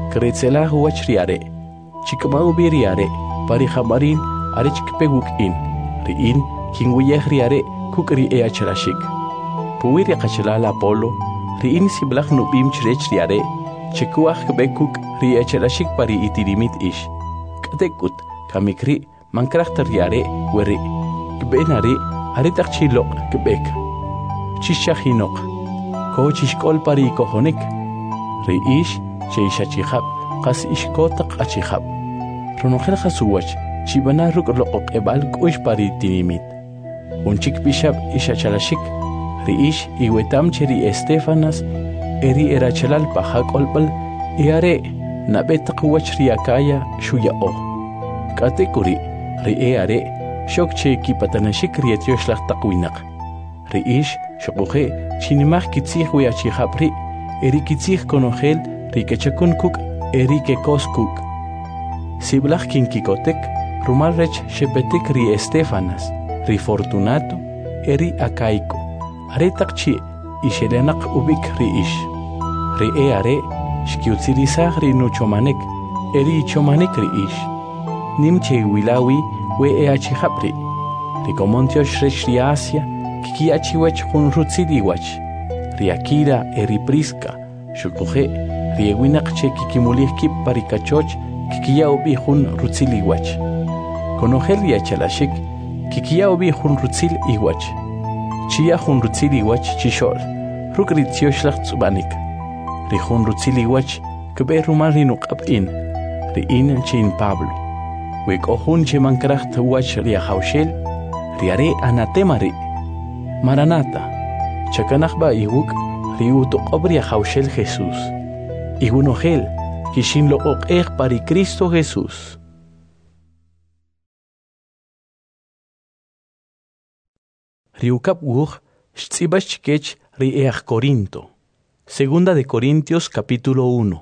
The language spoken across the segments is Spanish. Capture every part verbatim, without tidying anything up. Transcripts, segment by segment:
Kretzela huach riare. Chikmau biriare. Pari hamarin are chikpeguk in. Riin kingwiyeh riare kukri ea chalashik. Puwiri kachalala polo. Riin siblak nubim chrech riare. Chikuach kbekuk ria chalashik pari itirimit ish. Katekut kamikri mankrachta riare weri. Kbenari aritak chilok kbek. Chishahinok. Ko chishkol pari kohonik. Riish cheisha chihab. Qas ishkotak achihab. Ronojel khasuwach chibana ruk loqoq ebal kuish pari tinimit. Unchik bishab isha chalashik. Riish iwetam cheri Estefanas eri era chalal pahak olpal iare nabet quwach riakaya shuya o. Katekuri ri are shok che kipatanashik rietyosh lak taqwinak. Riish shokuhe chinimach kitzih weachi habri eri kitzih konojel rikachakun kuk eri kekos kuk. Siblach kinkikotek rumal rech shepetik ri Estefanas ri Fortunato eri Akaico. Aretak chi ishelenak ubik ri ish. Ri e are shkiutzirisag ri nuchomanek eri chomanek ri ish. Nimche wilawi we e achi hapri. Ri komontiosh rech ri Asia kiki achi wech hun rutzili wach. Ri Akira eri Priska shukuhe ri ewinak che kikimulih kip parikachoch kikiya ubi hun rutzil iwach. Konojel ya chalashik kikiya ubi hun rutzil iwach. Chia hun rutzil iwach chishol. Ruk ritziosh tsubanik. Ri hun rutzil iwach kbe rumal rinuk ab in. Ri in chin Pablo. Wek ohun che mankracht wach ri haushel. Ri are anatema ri. Maranata. Chakanachba iwuk ri utuk obri haushel Jesus. Igunojel. Kishin lo ok pari Cristo Jesús. Riukap wuch shtzibach kech ri each Corinto. Segunda de Corintios capítulo uno.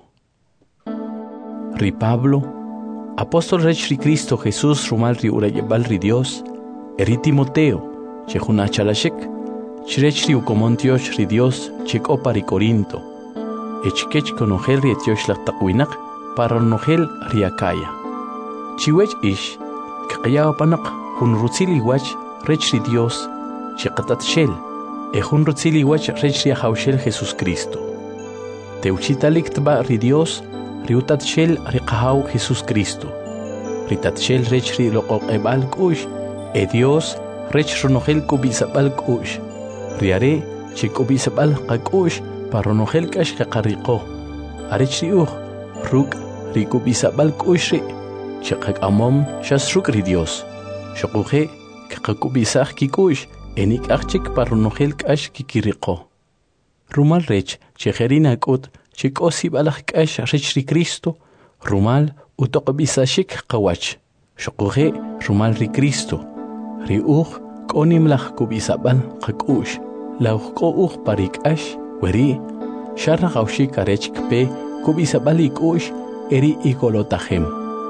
Ri Pablo, apóstol rech ri Cristo Jesús rumal ri urayebal ri Dios, eri Timoteo, chehuna chalashek, chrech ri ukomontiosh ri Dios, chek opari Corinto. Echkech konojel rietyosh lak takwinak para nojel riakaya. Chiwech ish, kakaya panak hun rutzili wach rech ri Dios, chekatat shel, e hun rutzili wach rech ri haushel Jesus Cristo. Teuchitalik tba ri Dios, riutat shel riqahau Jesus Cristo. Ritat shel rech ri loqoq ebal kush, e Dios rech ronojel kubisabal kush. Riare chikubisabal qakush, Paronojel kash kakariko. Arech riuch, ruk, riku bisabal kushri. Chakak amom, shas ruk ri Dios. Shokuhe, kakakubisach kikush, enik achik paronojel kash kikiriko. Rumal rech, chejerina kut, chikosi balach kash rech ri Cristo. Rumal, utokabisashik kawach. Shokuhe, rumal ri Cristo. Riuch, konim lach kubisabal kakush. Lauch ko uch parik ash. Weri, sharra gaushi karech kpe kubisabal ikush eri ikolotahem.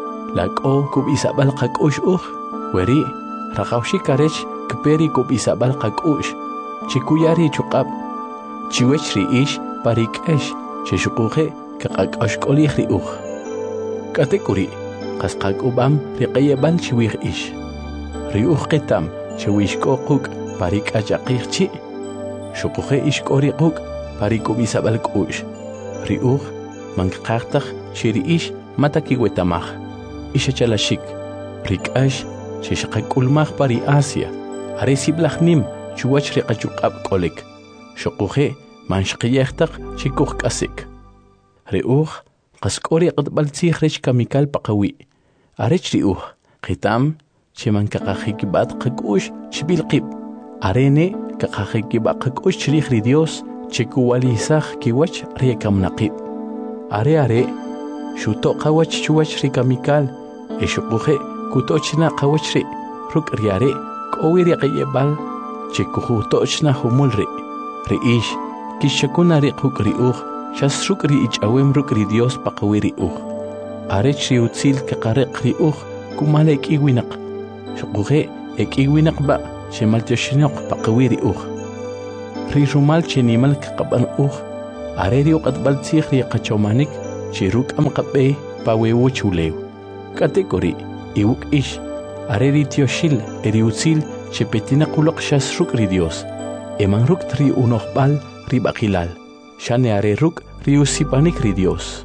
Lako kubisabal kakush uch. Weri, ragaushi karech kperi kubisabal kakush. Chikuyari chukab. Chiwech ri ish parik esh. Chishukuhe kakakosh kolih ri uch. Katekuri, kaskak ubam riqayebal chiwich ish. Ri uch ketam chiwish ko kuk parik achakih chi. Shukuhe ish kori kuk. Pariku bisabal kush. Riuch, mankaktak, shiri ish, mataki wetamach. Isha chalashik. Rikash, shishakakulmach pari Asia. Aresi blachnim, chuwach riqachukab kolik. Shokuhe, manshqiyektak, chikuch kasik. Riuch, kaskori qatbaltzih rech kamikal pakawi. Arech riuch, kitam, chimankakakibat kakush, chibilqib. Arene, kakakibat kakush chirich ri Dios. Chikuwalisach kiwach riekam naqib. Are are, shuto kawach chuwach rikamikal, eshukuhe kutochna kawach ri, ruk riare, kowiri qayebal, chikuhutochna humulri. Riish, kishakuna ri kuk riuch, shas ruk ri ichawem ruk ri Dios pakawiri uch. Arech ri utzil kakarek riuch, kumalek iwinak. Shukuhe, ek iwinak ba, shemaltioshinok pakawiri uch. Ri rumal chenimal kakaban uch, are ri uqatbal tzih ri qachomanik, chiruk amqabe pawewu chulew. Kategori iwuk ish areri tioshil eriutzil chepetina kulokshas ruk ri Dios. Eman ruk tri unohbal ri bakilal. Shane are ruk ri usipanik ri Dios.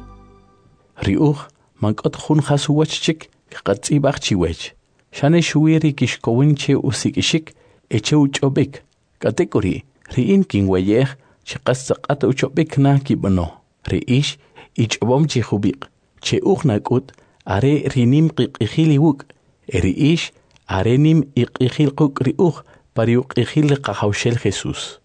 Riuch mankot khun khasuwachchik qatsibach chiwech. Shane shuiri kishkowinche usikishik eche uchobik. Kategori riin kingweyeh chiqasaqat uchobik na kibano. Riish ichobom chihubik. Che ukhnakut are rinim qiqihiliwuk. Riish are nim iqihilquk riuch pariuk ihil qahawshel Jesus.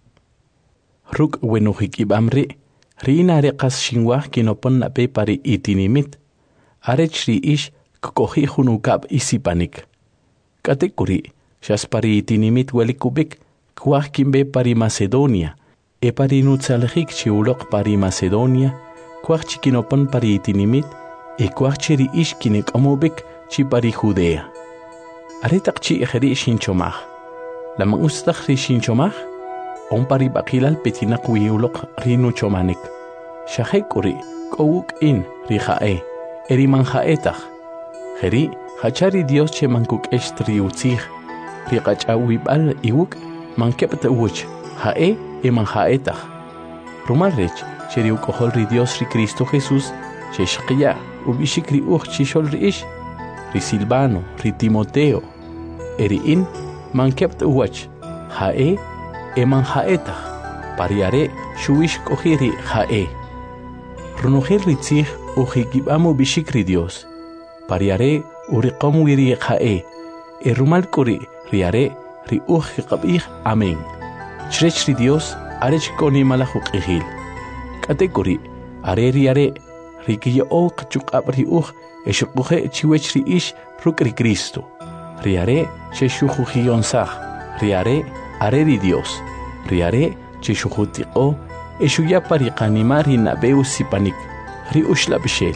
Ruk wenuhik ibamri riin are qas shinwah kinopon nape pari itinimit. Are riish kukohi hunukab isipanik. Kategori shas pari itinimit welikubik kuah kimbe pari Macedonia. E pari nutsalhik chiulok pari Macedonia. Kuah chikinopon pari itinimit. E kuah chiri ish kinek amubik chi pari Judea. Aretak chi ejeri shinchomach. Lamang ustak ri shinchomach. On pari bakilal petinak wiulok rinu chomanik. Shahekuri kowuk in rijae. Eri manjaetach. Jeri hachari Dios che mankuk estri utzich. Riqacha wibal iwuk mankepta uch. Jae e manjaetach. Rumalrech cheri ukohol ri Dios ri Cristo Jesus. Che shqiya ubishik ri uch chishol ri ish. Ri Silvano, ri Timoteo. Eri in mankepta uch. Jae e manjaetach. Pariare shuish kohiri jae. Runuhir ri tzich ujikibamu bishik ri Dios. Pariare uriqom wiri jae. E rumal kuri riare ri uj qabih amen. Chrech ri Dios arech koni malahuk ihil. Kategori are riare rikiyo ok chukab ri uj eshukuhe chiwech ri ish ruk ri Cristo. Riare cheshujuhiyonsah. Riare are ri Dios. Riare cheshujutiko eshuya pariqanimari nabeu sipanik. Ri ushla bishel.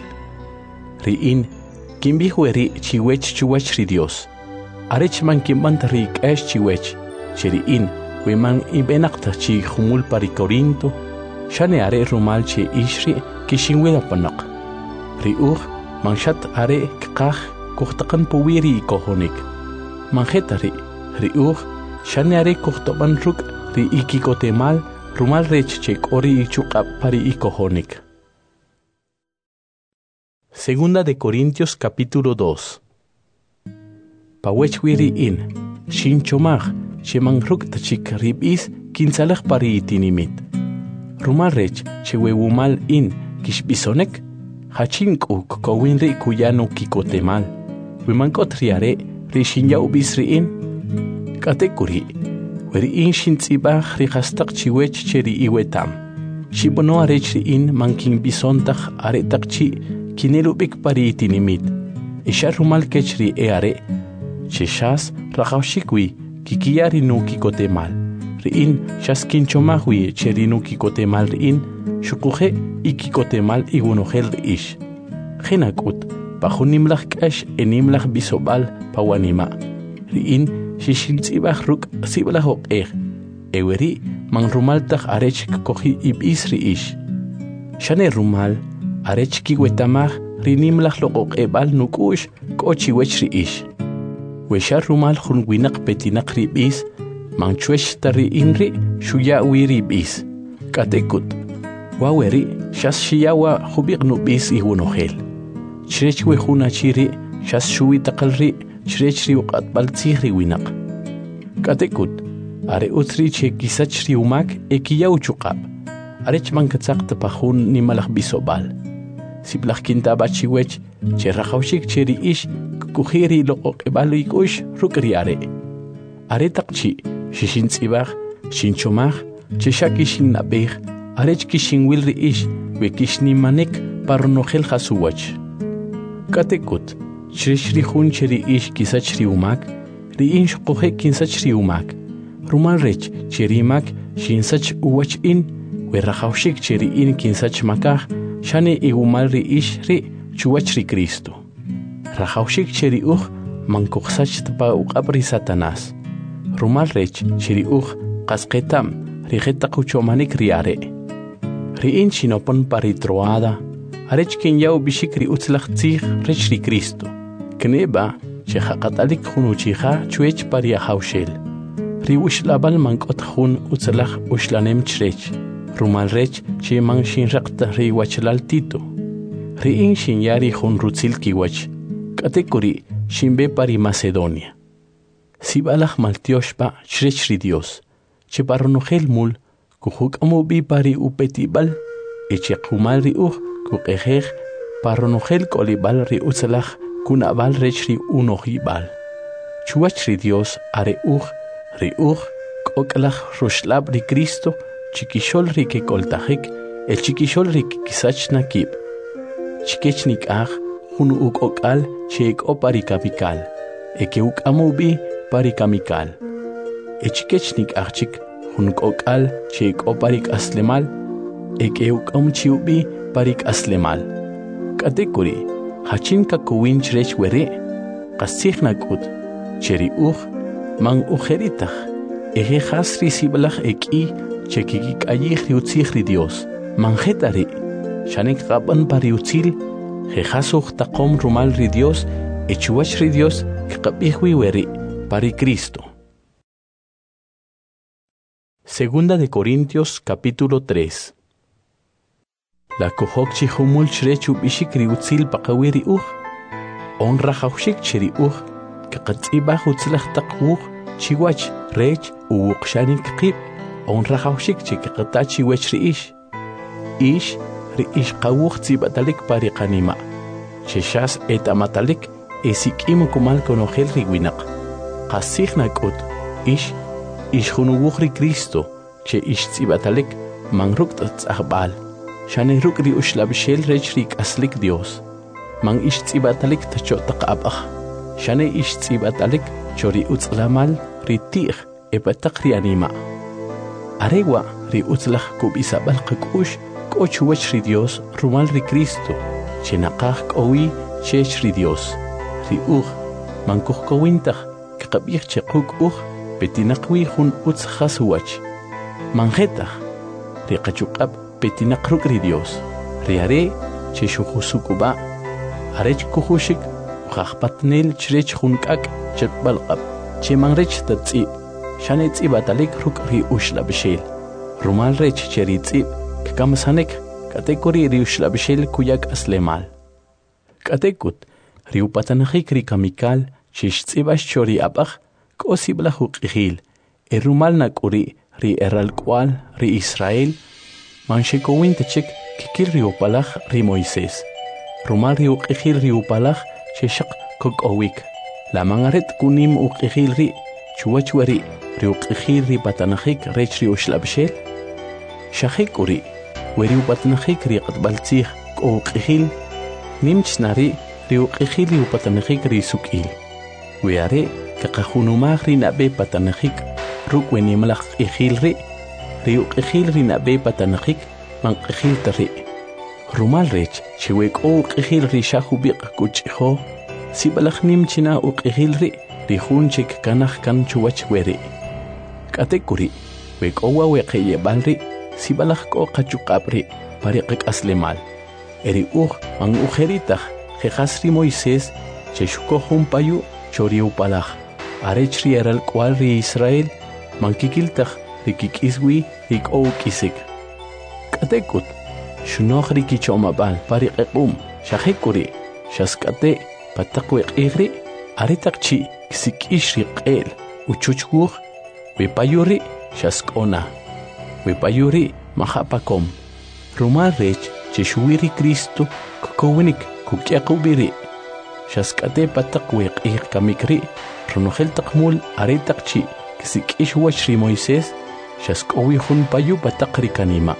Ri in kimbihueri chiwech chuwech ri Dios. Arech man kimbant ri kash chiwech. Cheri in weman ibenakta chi humul pari Corinto. Shane are rumal che ishri kishinwela panak. Ri uj manshat are kqah kuhtakan puwiri kohonik. Manjetari ri uj shane are kuhtoban ruk ri ikikotemal rumal rech che kori ichukap pari ikohonik. Segunda de Corintios capítulo dos. Pawechwiri in, shinchomach, shemangruk tachik ribis, kinsalach pari itinimit. Rumalrech, chewewumal in, kishbisonek, hachinku kowinri kuyano kikotemal. Wimankot riare, rishinya ubisri in. Kategori, weri in shintzibach rihastak chiwech cheri iwetam. Shibono arech in manking bisontach aretak chi, kinelubik pari itinimit. Isha rumal kechri eare. Cheshas rajawshikwi kikiyari no kikotemal. Riin shas kinchomahwi cherinu kikotemal riin shukuhe ikikotemal igunohel riish. Genakut pajunimlach kash enimlach bisobal pawanima. Riin shishintzibach ruk siblahok eh. Eweri man rumaltach arech kohi ibis riish. Shane rumal arech kiwetamach rinimlach lokok ebal nukush kochiwech riish. Wesha rumal khun winak petinak ribis, manchwesh tari inri shuya wiribis. Katekut, waweri shas shiyawa hubik nubis ihunohel. Chrechwe huna chiri shas shuwi takalri chrechri uqat baltzihri winak. Katekut, are utri che kisachri umak ekiyaw chukab. Arech mankatzak tapahun ni malak bisobal. Siblach kinta bachiwech che rajawshik cheri ish kuhiri lo ebalu ikush rukriare. Are takchi, shishintzibach, shinchomach, cheshakishin nabeh, arech kishin wilri ish, wekishni manek parnohel hasuwach. Katekut, chreshri hun cheri ish kisachri umak, riinsh kohe kinsachri umak. Rumal rech cherimak, shinsach uwach in, werrajawshik cheri in kinsach makah, shane igumal ri ish ri chuwach ri Cristo. Rajawshik cheri uj mankuksach tpa uqabri Satanás. Rumal rech cheri uj qasqetam rijeta kuchomanik riare. Riin chinopon pari Troada, Arech ken yau bishik ri utzlach tzich rech ri Cristo. Kneba, che haqatalik junu chicha chuech paria haushel. Ri ushlabal mankot jun utzlach ushlanem chrech. Rumal rech che man shin raqta ri wachlal tito. Ri in shin yari jun rutzil kiwach. Katekuri shinbe pari Macedonia. Sibalach maltioshpa chrech ri Dios. Che paronogel mul kuhuk amubi pari upetibal. Eche kumal ri uj kuqejej paronogel kolibal ri utzlach kunabal rech ri unojibal. Chuach ri Dios are uj ri uj koklach rushlab ri Cristo chiquishol ri que coltajek el chiquishol ri que kisach nakib. Chikechnik aj jun uk okal chek o parikamikal. Eke uk amubi parikamikal. E chikechnik ajchik jun okal chek o parik aslemal. Eke uk amchiubi parik aslemal. Katekuri hachin kakuwin chrech were qasich nakut cheri uj man ujeritach eje hasri siblach eki chekiki ayih riutzich ri Dios manjetari shanek qaban pariutzil jehasuj taqom rumal ri Dios echuach ri Dios kqabihwi weri pari Cristo. Segunda de Corintios capítulo tres. La kohok chihumul chrechu bishik riutzil paqawiri uj onra haushik cheri uj kaqatsiba hutzlach taqwuj chiwach rech uwuqshanik qib onra haushik chikaqatachi wech riish ish riish qawuj tsibatalik pariqanima cheshas etamatalik esikim kumal konogel riwinaq qasij nakut ish ish junuwuj ri Cristo che ish tsibatalik manrukt tzahbal shane ruk ri ushlabshel rech ri aslik Dios man ish tsibatalik tacho taqabah shane ish tsibatalik chori utzlamal ri tih epatak ri anima arewa ri utzlach kubisabal qakush kochuwach ri Dios rumal ri Cristo chenaqaj kowi chech ri Dios ri uj man kuhkowintach kaqabih chequk uj petinaqwi jun utz khaswach manjetach ri qachuqab petinaqruk ri Dios riare che shujusukuba arech kujushik uqaqpatnel chrech junkak chetbalqab che manrech tatsi shane tsibatalik ruk ri ushlabshel rumal rech cheri tsib kamsanek katekuri ri ushlabshel kuyak aslemal katekut ri upatanajik ri kamikal chish tsibash chori abaj kosibla huqihil erumal nakuri ri eralkwal ri Israel manshekowin techik kikil ri upalaj ri Moisés rumal ri uqihil ri upalaj cheshaq kokowik la mangaret kunim uqihil ri chuwachwari ri uqihil ri patanajik rech ri ushlabshel shahikuri weri upatanajik ri qatbaltzij uqihil nimchnari ri uqihil ri upatanajik ri sukil weare kaqajunumaj ri nabe patanajik ruk wenimlaq ihil ri ri uqihil ri nabe patanajik manqihil tari rumal rech chiwek uqihil ri shahubiq kuchho sibalaj nimchina uqihil ri ri junchik kanaj kan chuwach weri katekuri wek owa weqeye balri sibalaj ko qachuqabri pariq aslemal eri uj man ujeritach jehas ri Moisés cheshuko jumpayu chori upalaj arech ri eral kwal ri Israel man kikiltaj ri kikiswi ri kisik katekut shunoj ri kichomabal pariq qum shahikuri shaskate pataqwe qigri aritaqchi kisikish ri qel uchuchguj wipayuri shaskona wipayuri mahapakom rumal rech cheshuwiri Cristo kowinik kukyaqubiri shaskate pataqwe qig kamikri runojel taqmul aritaqchi kisikish wach ri Moisés shaskowi jun payu pataqri kanima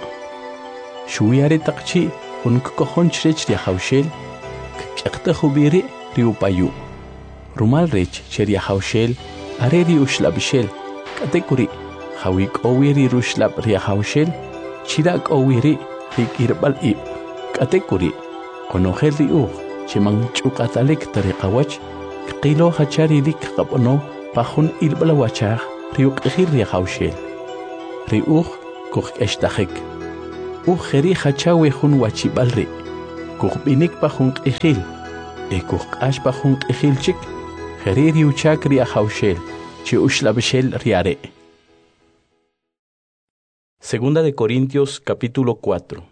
shuwi aritaqchi jun kojon chrech ri hawshel kyaqtajubiri ri upayu rumal rech cheria hawshel are ri ushlabshel katekuri hawik owiri rushlab ri hawshel chirak owiri ri kirbal ib katekuri konojel ri uj chimang ch'uqatalik tariqawach qilo hachari lik qabono pajun ilbala wachaj ri uqihil ri hawshel ri uj kuj eshtajik uj jeri hachawe jun wachibal ri kuqbinik pa jun q'ijil e kuq'ax pa jun q'ijil chik jeri riuchak ri ajawxel chi uxlabxel riare. Segunda de Corintios capítulo cuatro.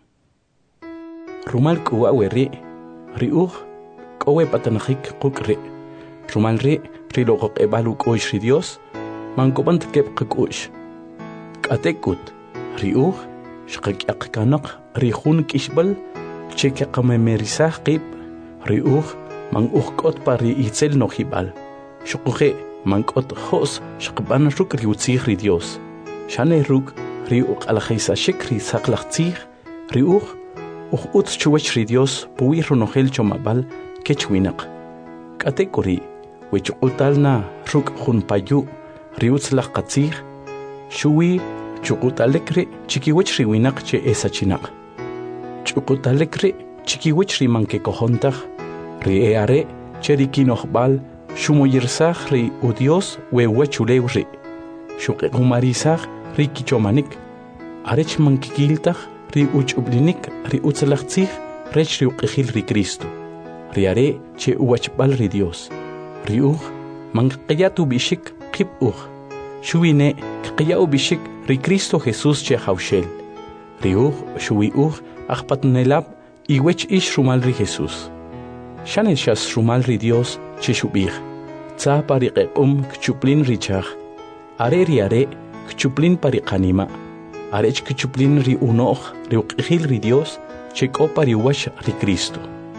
Rumal kuwa weri riuj kowe patanajik kukri rumal ri rilogok ebalu koish ri Dios mankobant kep kukush katekut riuj shqak kanak rihun kishbal cheke qamemerisah qib riuj man uqkot pari itzel nohibal shquje mankot khos shqban ruk riutzig ri Dios shane ruk riuj alkhisa shikri saqlaqtzig riuj uj utz chuwach ri Dios puwi runojel chomabal kechwinak katekuri wichuqultalna ruk junpayu riutz laqatzig shuwi chuqutalekri chikiwich riwinak che esachinak chuqutalekri chikiwich rimanke kojontaj ri eare cherikinojbal shumoyirsaj ri u Dios we wechulewri shuqequmarisaj ri kichomanik arech mankikiltaj ri uchublinik ri utzlaqtzig rech ri uqijil ri Cristo riare che uwachbal ri Dios riuj manqiyatu bishik qib uj shuwine qiyau bishik ri Cristo Jesús che hawshel riuj shuwi uj aqpatnelab iwech ish rumal ri Jesús shanel shas rumal ri Dios che shubij tsa pari qequm kchuplin richaj are riare kchuplin pari qanima arech kchuplin ri unoj ri uqijil ri Dios che kopa ri wash ri Cristo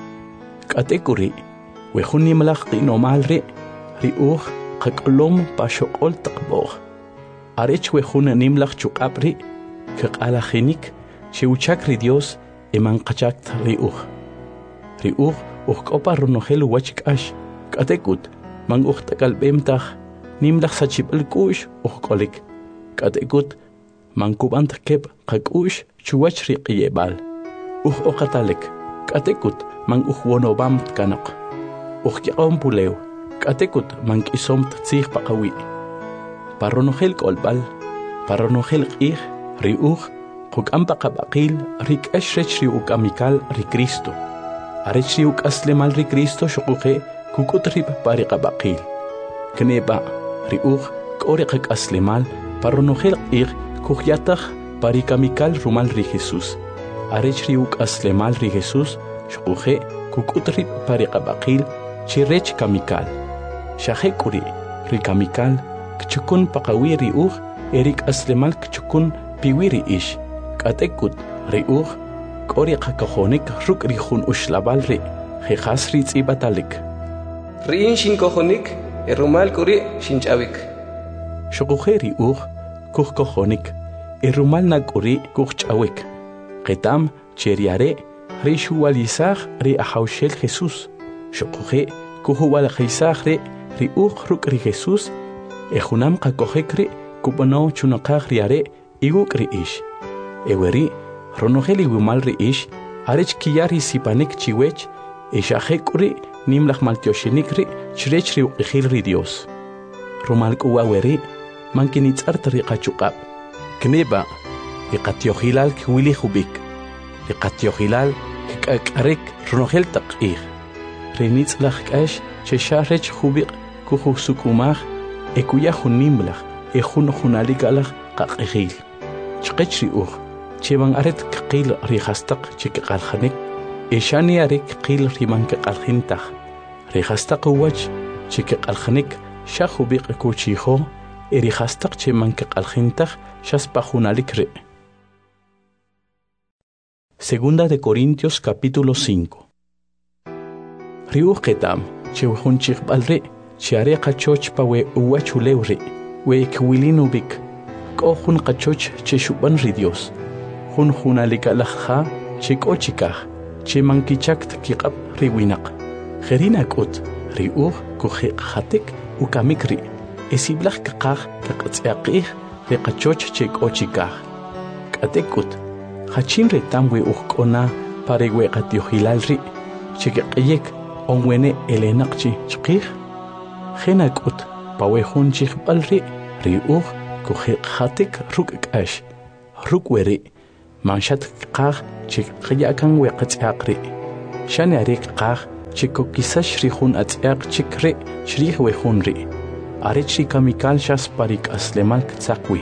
katekuri wejun nimlaj qinomal ri riuj qaqlom pashoqol taqboj arech wejun nimlaj chuqab ri qalajinik cheuchak ri Dios eman qachakt riuj riuj uj kopa runojel wachkash katekut man uj takalbemtaj nimlaj sachibal kush uj kolik katekut man kubant kep qakush chuwach ri qiyebal uj oqatalek katekut man uj wonobam kanaq uj yaqom pulew katekut man kisomt tzig paqawi paronojel kolbal paronojel qij riuj qukam paqabaqil rik ashrech ri ukamikal ri Cristo arech ri ukaslemal ri Cristo shuquje kukutrib pari qabaqil kneba riuj kori qaslemal paronojel qij kujataj pari kamikal rumal ri Jesús arech ri ukaslemal ri Jesús shuquje kukutrib pari qabaqil chirech kamikal shajekuri ri kamikal kchukun paqawi riuj erik aslemal kchukun piwiri ish katekut riuj kori qakajonik ruk ri jun ushlabal ri jejas ri tsibatalik rin shin kojonik erumal kuri shinchawik shuquje riuj kuj kojonik erumal nakuri kujchawik qetam cheriare ri shuwalizaj ri ahawshel Jesús shuquje kuhuwal khaisaj ri riuj ruk ri Jesús ejunam qakojek ri kubano chunaqaj riare iguk ri ish eweri ronojeli wimal ri ish arech kiyari sipanik chiwech eshajekuri nimlaj maltioshinik ri chrech ri uqijil ri Dios rumal kuwaweri mankinitzart ri qachuqab kneba iqatiohilal kwili hubik iqatiohilal k'ak'arek ronojel taq'ij rinitzlaj k'ax chesharech hubik kujusukumaj ekuya junimlaj ejun junalikalaj qaq'ijil chqech riuj cheban aret qil ri hastaq chikqaljanik eshani arek qil riman qaljintaj ri hastaq wach chikqaljanik shahubiq kuchijo eri hastaq cheman qaljintaj shaspa junalik ri. Segunda de Corintios capítulo cinco. Riuj ketam chewjun chiqbal ri chiare qachoch pawe uwachulew ri we kwilinu bik kohun qachoch cheshuban ri Dios hun hunalikalajja chikochikaj chemankichakt kiqab ri winaq jerina kut riuj kujiqatik ukamik ri esiblaj kaqaj kaqatsiaqij ri qachoch chikochikaj katekut hachin retam we ujk'ona pare we qatiojilal ri chikeq'iyek onwene elenaqchi chqij jena k'ut pawe jun chijb'al ri riuj kujiqatik ruk' k'ax ruk' weri manshat qaj chikqyakan we qatz'aq ri Shane arek qaq chiko kisash rihun atziaq chikre shrih wehunri. Arech kamikal shas parik aslemal ktsaqwi.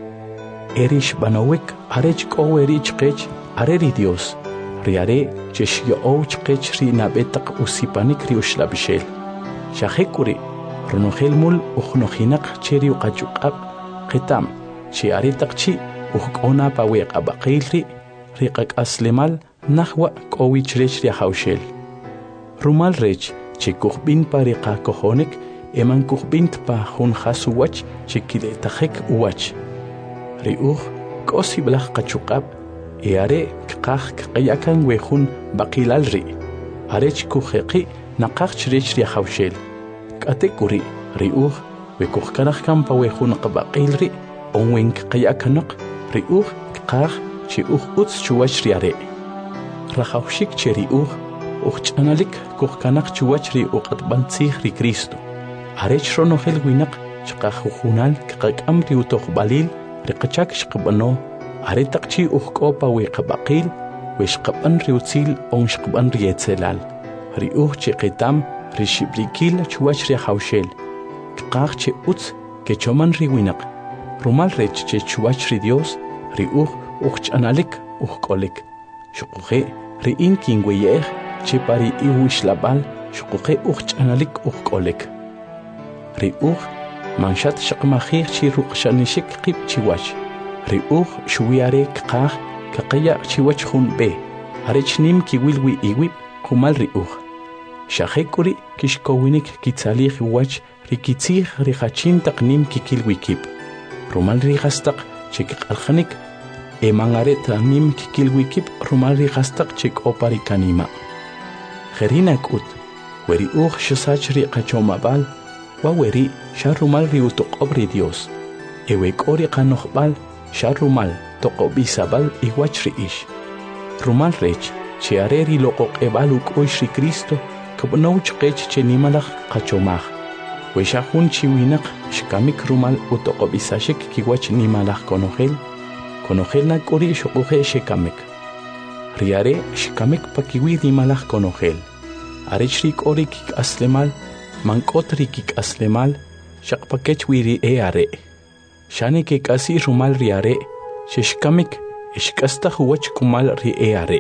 Erish banawek arech ko erich qech areri Dios. Riare cheshyo ouch qech ri nabetak usipanik ri ushlabishel. Shahekuri ronogel mul ukhnohinaq cheri uqachuqab qitam chi aritak chi uqona paweq abaqilri riqak aslemal nahwa kowich rech ri haushel. Rumal rech chikuqbin pariqa kohonik eman kuqbint pa hun khasuwach chikile tajek uwach. Riuq kosi blaq qachuqab eare qaq qayakan wehun baqilal ri. Arech kuqeqi naqaq rech ri haushel. Katekuri riuq wekuqkanaq kan pa wehun qabaqil ri onwen qayakanaq riuq qaq chi uq utz chuwach riare. Rajawshik cheri uq uqch'analik kuqkanaq chuwach ri uqatbantzij ri Cristo. Arech ronogel winaq chqajujunal qaqam ri utoqbalil ri qachak shqbano aretaq chi uqk'opa wi qabaqil wi shqaban ri utzil on shqban ri etzelal. Ri uq chi qitam ri shibrikil chuwach ri hawshel. Qaq chi utz ke choman ri winaq. Rumal rech chi chuwach ri Dios ri uq uqch'analik uqk'olik. Shuquqe ri inkin weyej chi pari iwishlabal shuquqe uqch'analik uqk'olik. Ri uq manshat shaqmajij chi ruqshanishik qib chiwach. Ri uq shuwiare qaq kaqaya chiwach jun be. Arech nim kiwilwi iwib kumal ri uq. Shahekuri kishkowinik kitzalij wach ri kitzij ri hachin taqnim kikilwi kib. Rumal ri gastaq chik aljanik eman aret nim kikilwi kib rumal ri gastaq chik opari kanima. Gerina kut weri uq shasach ri qachomabal waweri sharumal ri utoqobri Dios. Ewe kori qanoqbal sharumal toqobisabal iwach ri ish. Rumal rech chiare ri loqoqebal uqoish ri Cristo kabnouch qech chenimalaq qachomaj. Weshahun chiwinaq shkamik rumal utoqobisashik kiwach nimalaq konogel. Konogel na kori shuquqe shekamek. Riare shkamik pakiwi nimalaq konogel. Arech ri kori kik aslemal mankot ri kik aslemal shaqpakech wiri e are. Shane ke kasi rumal riare shishkamik ishkasta huwach kumal ri e are.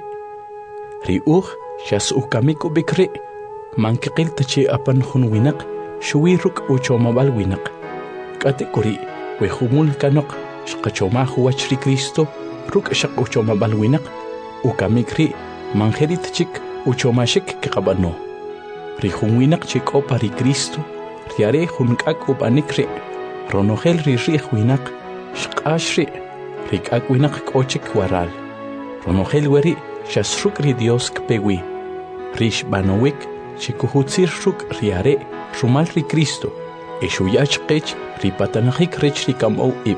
Ri uq shas ukamik ubikri mankikil tachi apan hun winaq shuwi ruk uchomabal winaq. Katekuri wehumul kanok shqachoma huwach ri Cristo ruk shaq uchomabal winaq ukamik ri manjerit chik uchomashik kaqabano. Ri hun winaq chik opa ri Cristo riare hun kak upanik ri ronogel ri rih winaq shqash ri ri kak winaq kochik waral. Ronogel weri shasruk ri Dios kpewi. Rish banowik chikuhutzir ruk riare rumal ri Cristo eshuyach qech ri patanajik rech ri kamou ib.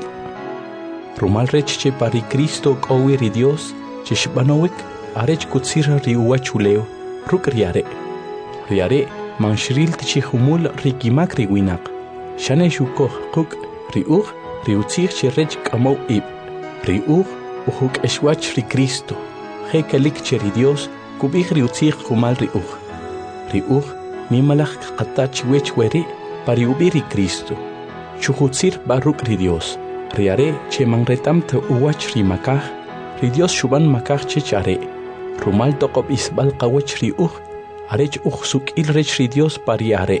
Rumal rech che pari Cristo kowi ri Dios chishbanowik arech kutzir ri uwachuleo ruk riare. Riare manshril tichi humul ri kimak ri winaq. Shane shukoh quk ri uq ri utzir che rech kamou ib. Ri uq uhuk eshwach ri Cristo. Hekalik che ri Dios kubih ri utzir kumal ri uq. Ri uq nimalaq qatach wech weri pari ubi ri Cristo. Chuhutzir baruk ri Dios. Riare che manretam te uwach ri makaj. Ri Dios shuban makaj che chare. Rumal toqob isbal qawach ri uq. Arech uq sukil rech ri Dios pari are.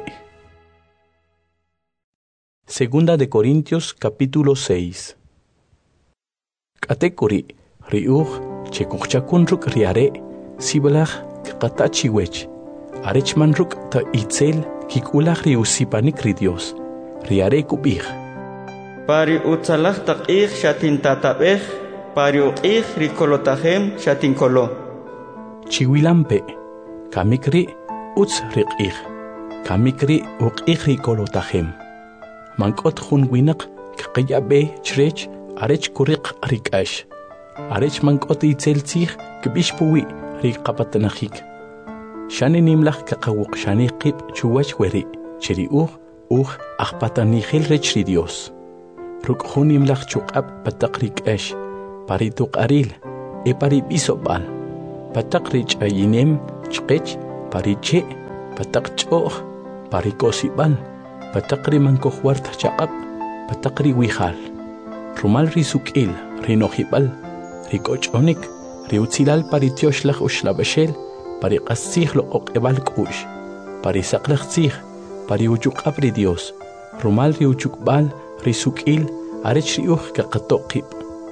Segunda de Corintios capítulo seis. Katekuri ri uq che kuchakun ruk riare sibalaj qatachi wech. Arech man ruk ta itzel kikulaj ri usipanik ri Dios. Riare kubih. Pari utzalaj taqih shatin tatabej, pari uqih ri kolotajem shatin kolo. Chiwilampe, kamikri utz riqih, kamikri uqih ri kolotajem. Mankot jun winaq kqiyabe chrech arech kuriq rikash. Arech mankot itzel tzij kbishpuwi ri qapatanajik. Shane nimlaj kaqawuq shane qib chuwach weri, cheri uq uq aqpatanijil rech ri Dios. Ruk jun nimlaj chuqab pataq rikash, pari tuqaril, e pari bisobal. Pataq rich ayinem chqech pari che patak ch'oj pari kosibal patak ri mankohwart chaqab patak ri wijal rumal ri suk'il ri nojibal ri koch'onik ri utzilal pari tioxlaj uxlabexel pari qastzij lo oq'ebal k'u'x pari saqlaj tzij pari uchuq'ab ri Dios rumal ri uchukbal ri suk'il arech ri uj kaqatoqib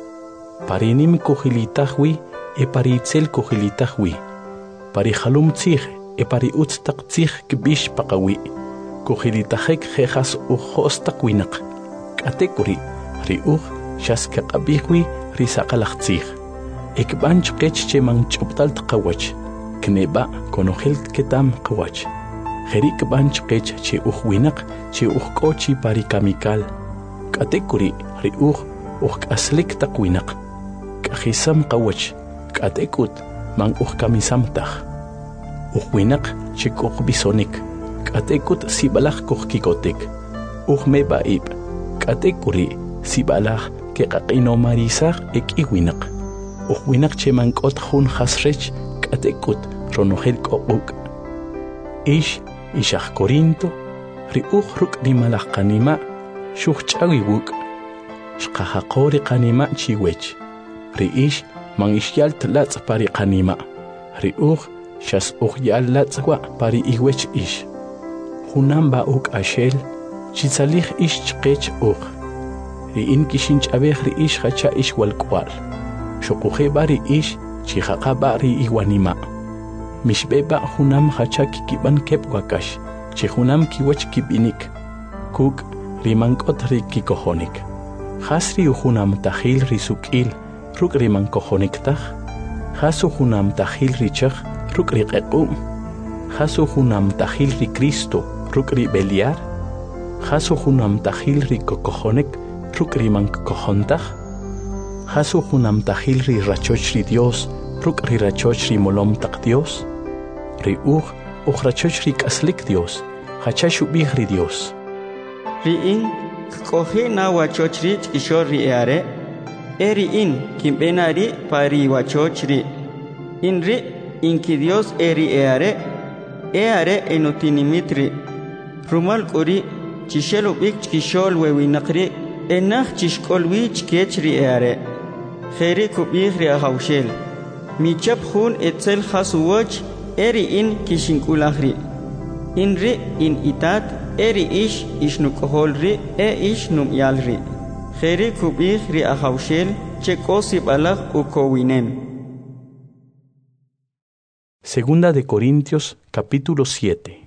pari nim kujilitaj wi e pari itzel kujilitaj wi pari jalum tzij e pari utz taq tzij kb'ix paqawi kujilitajek jejas ujos taq winaq k'atekuri ri uj xas kaqabij wi ri saqalaj tzij ekb'an chqech che man ch'ubtal tqawach kneba konojel ketam qawach jeri kb'an chqech che uj winaq che uj k'o chi pari kamikal k'atekuri ri uj uj k'aslik taq winaq k'ajisam qawach k'atekut man uj kamisam taj uj winaq che k'uj bisonik k'atekut sib'alaj kuj kikotek uj meb'a'ib k'atekuri sib'alaj keqaq'inomarisaj ek'i winaq uj winaq che man k'ot jun jasrech k'atekut ronojel k'oq'uk ix ixaj Corinto ri uj ruk' ri malaj qanima' xuj ch'awi wuk' xqajaqo ri qanima' chiwech ri ix man ixyal tlatz' pari qanima' ri uj xas uj yal latz' wa' pari iwech ix junam b'a'uk axel chitzalij ix chqech uj ri in kixinch'abej ri ix jacha' ix walk'wal xoqujeb'a ri ix chijaqab'a ri iwanima' mixb'eb'a junam jacha' kikib'an keb' wakax che junam kiwach kib'inik kuk' ri man k'ot ri kikojonik jas ri ujunam tajil ri suk'il ruk' ri man kojonik taj jas ujunam tajil ri chaj ruk' ri q'eq'um jas ujunam tajil ri Cristo ruk' ri b'elyar jas ujunam tajil ri kokojonik ruk' ri man kojon taj jas ujunam tajil ri rachoch ri Dios ruk' ri rachoch ri molom taq Dios ri uj uj rachoch ri k'aslik Dios jacha xub'ij ri Dios ri in k'oji na wachoch ri ch'ixol ri eare e ri in kinb'ena ri pari wachoch ri in ri inki Dios e ri eare eare enutinimit ri rumal k'uri chixel ub'ik ch'ixol we winaq ri enaj chixk'ol wi chkech ri eare jeri kub'ij ri ajawxel michap jun etzel jas uwoch e ri in kixink'ulaj ri in ri in itat e ri ix ixnuk'ojol ri e ix num'yal ri jeri kub'ij ri ajawxel che k'o sib'alaj ukowinem. Segunda de Corintios capítulo siete.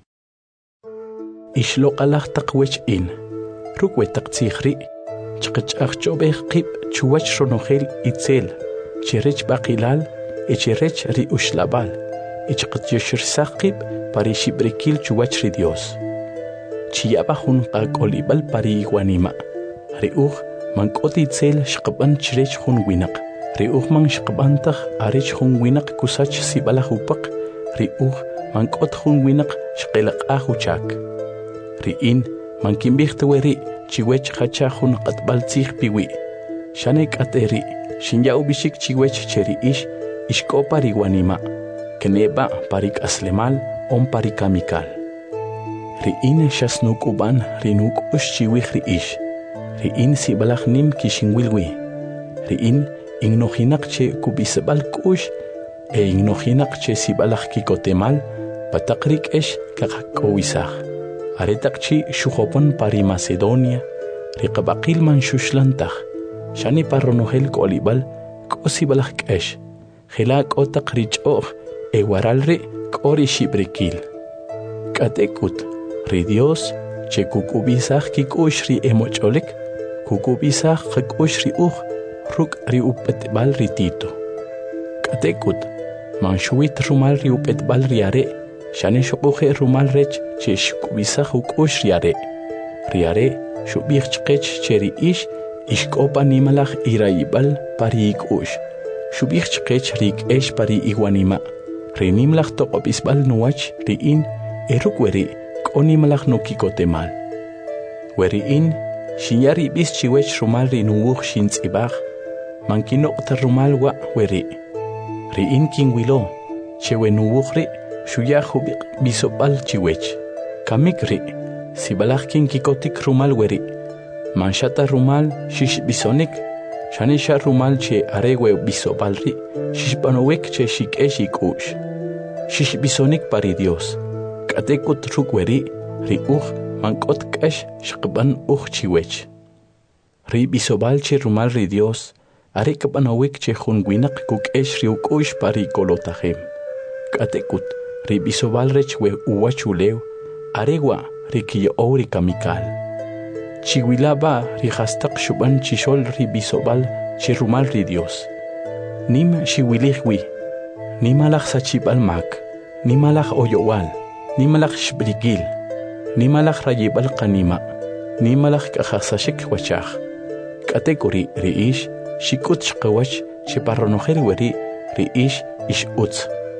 Ixloq'alaj taq wech in ruk' we taq tzij ri chqech'aj ch'ob'ej qib' chuwach ronojel itzel cherech b'aqilal echerech ri uxlab'al ichqatyoxirsaj qib' pari xib'rikil chuwach ri Dios chiyab'a jun qak'olib'al pari iwanima' ri uj man k'ot itzel xqab'an chirech jun winaq ri uj man xqab'antaj arech jun winaq kusach sib'alaj upaq ri uj man k'ot jun winaq xqelaq'aj uchak ri in man kinb'ij tewe ri chiwech jacha jun q'atb'al tzij piwi' xane k'ate ri xinya ub'ixik chiwech che ri ix ixk'o pari wanima' kneba' pari k'aslemal om pari kamikal ri in xas nuk'ub'an ri nuk'ux chiwij ri ix ri in sib'alaj nim kixinwil wi ri in innojinaq che kub'isb'al k'ux e innojinaq che sib'alaj kikotemal pataq ri k'ex kaqak'owisaj aretaq chi xujopon pari Macedonia ri qab'aqil man xuxlantaj xani parronojel k'olib'al k'o sib'alaj k'ex jela' k'o taq ri ch'o'j e waral ri k'o ri xib'rikil k'atek'ut ri Dios che kuk'ub'isaj kik'ux ri emoch'olik kuk'ub'isaj qak'ux ri uj ruk' ri up'etb'al ri Tito k'atek'ut man xuwit rumal ri up'etb'al ri are xane xub'uje rumal rech che xk'ub'isaj uk'ux ri are ri are xub'ij chqech che ri ix ixk'opa nimalaj irayib'al pari ik'ux xub'ij chqech ri k'ex pari iwanima' ri nimlaj toq'ob'isb'al nuwach ri in e ruk' we ri k'o nimalaj nukikotemal we ri in xinya rib'is chiwech rumal ri nuwuj xintz'ib'aj man kinoq't rumal wa' we ri ri in kinwilo che we nuwuj ri shuya hubiq bisobal chiwech. Kamikri, sibalach kin kikotik rumal weri. Manshata rumal shish bisonik. Shanisha rumal che arewe bisobalri. Shish banowek che shik e shik ush. Shish bisonik pari Dios. Katekut rukweri, ri uch, mankot kash shqban uch chiwech. Ri bisobal che rumal ri Dios. Arek banowek che junguinak kuk esh ri ukush pari kolotahem. Katekut, ri bisobal rech we uwachuleo. Aregwa ri kiyo ori kamikal. Chiwilaba ri hastak shuban chishol ri bisobal che rumal ri Dios. Nim shiwilihwi. Nimalach sachibal mak. Nimalach oyowal. Nimalach shbrigil. Nimalach rayibal kanima. Nimalach kahasashik wachach. Katekuri ri ish. Shikut shkawach chiparronojer weri ri ish ish utz.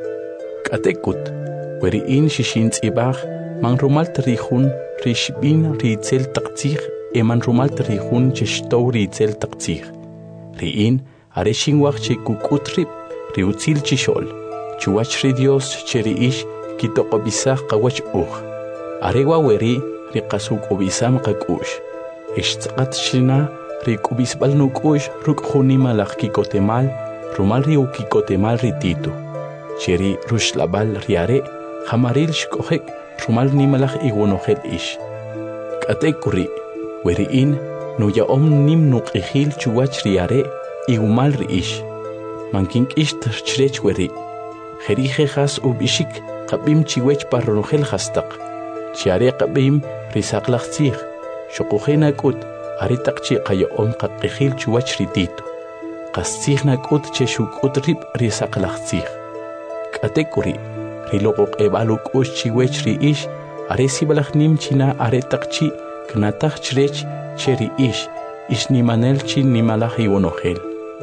Katekut weri in shishin tzibach man rumal trihun rishbin ritzel taktzich e man rumal trihun chishtow ritzel taktzich. Ri in are shinwach che kukutrip ri utzil chishol. Chuach ri Dios che ri ish kitokobisach kawach uch. Arewa weri ri kasuk obisam kakush. Ish tzqat shina Rikubisbal nukush ruk junima lach kikotemal, rumal riu kikotemal ritito. Cheri rushlabal riare, jamaril shkohek, rumal nimalach igunohel ish. Katekuri, weri in, nuya om nim nuk ihil chuach riare, igumal ri ish. Mankink ish terchrech weri. Jerije has ubishik, kabim chiwech parronohel hastak. Chiare kabim risaklach tzich, shokuhena kut. Aritak chi qayo om qaqihil chuwach ritito. Qastzih nakut che shukut rib risak lachtzih. Katekuri, rilokok ebaluk ush chiwech ri ish, aresibalach nim china aretak chi, knatach chrech che ri ish, ish nimanel chi nimalach iwonohel.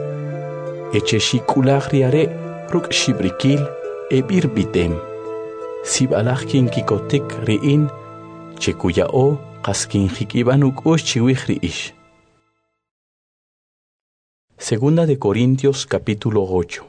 Eche shikulach riare, ruk shibrikil, ebir bitem. Sibalach kin kikotik ri in, che kuya o, Kaskin hikibanuk ush chiwihri ish. Segunda de Corintios capítulo ocho.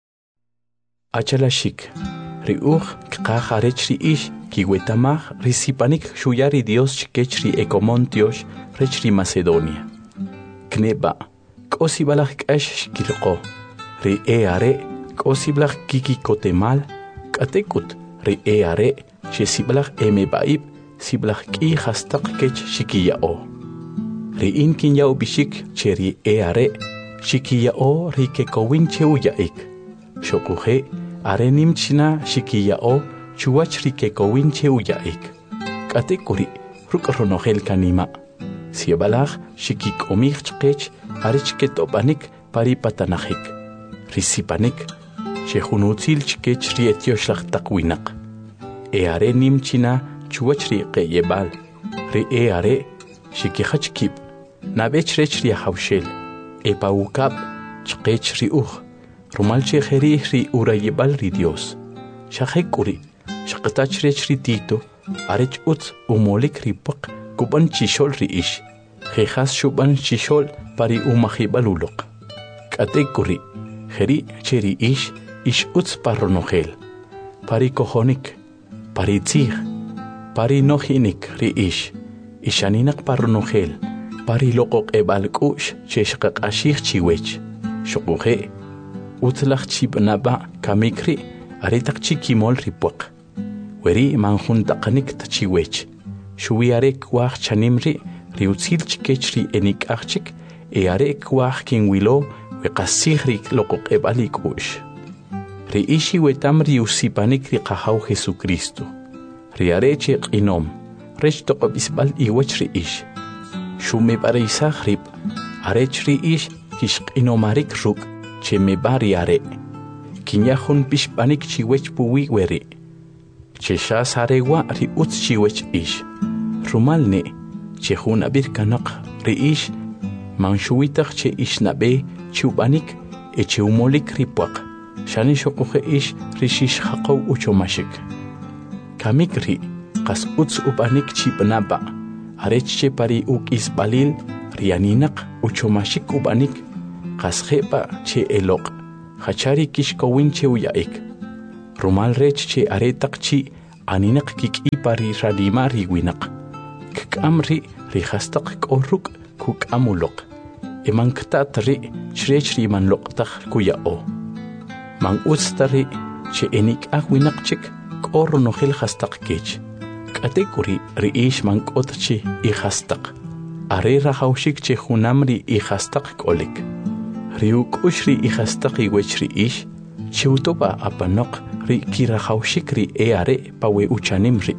Achalashik. Riuch kqaharech ri ish kiwetamach risipanik shuyari Dios chikech ri ekomontios rech ri Macedonia. Kneba kosibalach kash shkilqo. Ri eare kosiblach kikikotemal katekut ri eare chesiblach emebaib siblach ki hastak kech shikiyao. Ri in kinyao bishik cheri eare shikiyao ri kekowin cheuyaik. Shokuhe are nimchina shikiyao chuach ri kekowin cheuyaik. Katekuri rukronohel kanima. Siebalach shikikomich chkech arich ketopanik pari patanahik. Risipanik shehunutzil chkech ri etioslach takwinak. Eare nimchina chuachri qeyebal ri eare shikihachkip nabech rech ri hawshel e paukap chqech ri uj rumal chejeri ri urayebal ri Dios shahekuri shaqtach rech ri tito arech utz umolik ri paq kuban chishol ri ish jejas shuban chishol pari umahibalulok katekuri jeri cheri ish ish utz parronogel pari kohonik pari tzig Pari nohinik ri ish, ishaninak parronogel, pari lokok ebalkush, cheshkak ashich chiwech. Shokuhe, utlach chibnaba kamikri, aritak chikimol ripuak. Weri manjuntakanik tachiwech. Shuiarek wach chanimri, riutzil chikech ri enik achik, e arek wach kinwilo, wekasihri lokok ebalikush. Ri ishi wetam riusipanik ri kahaw Jesucristo. Riareche inom, rech tokobisbal iwech ri ish. Shume pareisach rib, arech ri ish kishk inomarik ruk, che me bariare. Kinyahun pishpanik chiwech puwi weri. Che shas arewa ri utz chiwech ish. Rumalne, che hun abir kanak ri ish, manshuitach che ish nabe, chubanik, e che umolik ripuak. Shani shokuhe ish rishish hakaw uchomashik. Kamikri, kas utz upanik chipnaba, arechche pari uk isbalil, rianinak, uchomashik upanik, kas jepa che elok, hachari kishkowin che uyaik. Rumal rech che aretak chi aninak kiki pari ranima riwinak. Kkamri rihastak koruk kuk amulok. Eman ktatri chrech riman loktak kuyao. Man ustari che enik ahwinak chik kor nohil hastak kech. Katekuri riish man kotchi i hastak. Are rahaushik che hunamri i hastak kolik. Riuk ushri i hastak i wechri ish. Chiutoba apanok ri kirahaushik ri e are pawe uchanimri.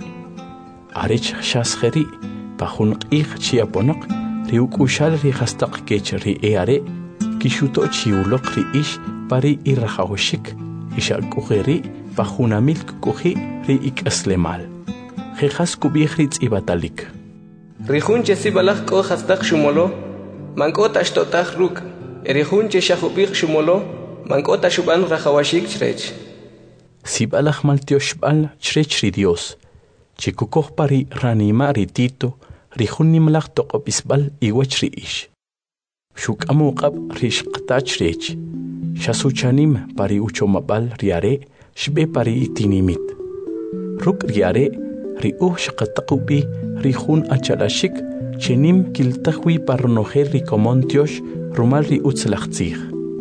Arech shaskheri pahunq ich chiaponok riuk ushal ri hastak kech ri e are kishuto chiulok ri ish pari i rahaushik. Ishal kuheri pahunamilk kuhi ri ik aslemal. Jejas kubihritz ibatalik. Rihunche sibalach ko hastak shumolo, mankota ashtotach ruk, erihunche shahubich shumolo, mankota shuban rahawashik chrech. Sibalach maltioshbal chrech ri Dios, chikukoh pari ranima ritito, rihunimlach tokopisbal iwach ri ish. Shuk amuqab rishqta chrech, shasuchanim pari uchomabal riare, shbe pari itinimit. Ruk riare, riuh shaqataqubi rihun achalashik chenim kiltahwi parnoher ricomontiosh rumal ri utzlachtzig.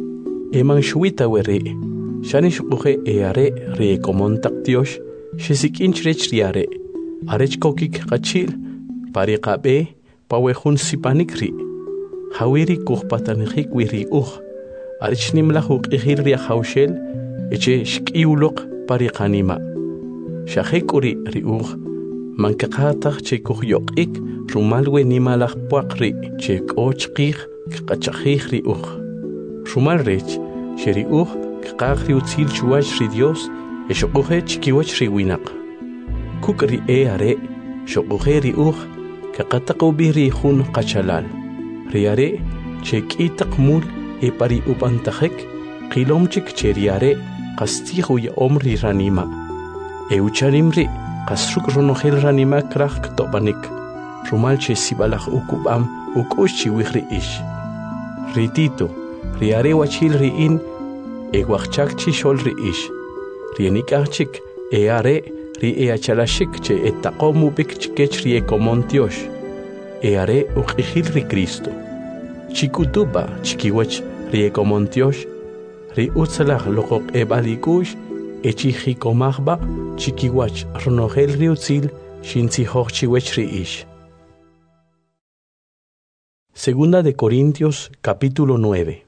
Eman shuita were shanish uhe eare recomontactiosh shesikinch rech riare arech kokik qachil pariqabe pawehun sipanikri hawiri kuhpatanihik wiri uh arech nimlahuk ihir ri haushel eche shkiulok pariqanima shahekuri riuh mankaqataq che kuhyokik rumalwe nimalaq puaqri che k'ochqij kqachajij ri uj rumal rech che ri uj kqaqri utzil chuwach ri Dios e shoquje chikiwach ri winaq kuk ri e are shoquje ri uj kaqataqu bi ri jun qachalal ri are che k'itaq mul e pari upantajek qilomchik che ri are qastiju ya omri ranima e ucharimri Kasruk ronohel ranima krach topanik. Rumal che sibalach ukubam ukushi wihri ish. Ritito, riare wachil riin e wachchak chi shol ri ish. Rienikachik e are ri e achalashik che etakomu bik chikech ri e komontiosh. E are ukihil ri Cristo. Chikutuba chikiwach ri e komontiosh. Ri utzalach lokok e balikush. Echihi komachba chikiwach ronohel riutzil shinzi hochchiwechri ish. Segunda de Corintios capítulo nueve.